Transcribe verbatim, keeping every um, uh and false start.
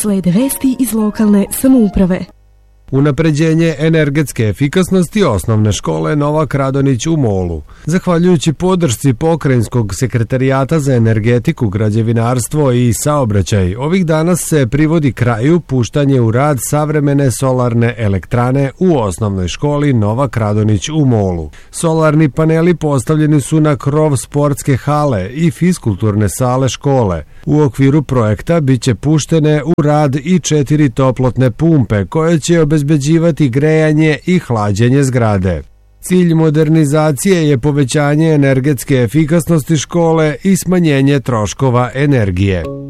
Slede vesti iz lokalne samouprave. Unapređenje energetske efikasnosti osnovne škole Novak Radonjić u Molu. Zahvaljujući podršci Pokrajinskog sekretarijata za energetiku, građevinarstvo i saobraćaj, ovih dana se privodi kraju puštanje u rad savremene solarne elektrane u osnovnoj školi Novak Radonjić u Molu. Solarni paneli postavljeni su na krov sportske hale i fiskulturne sale škole. U okviru projekta biće puštene u rad i četiri toplotne pumpe koje će obezbeđivati grejanje i hlađenje zgrade. Cilj modernizacije je povećanje energetske efikasnosti škole i smanjenje troškova energije.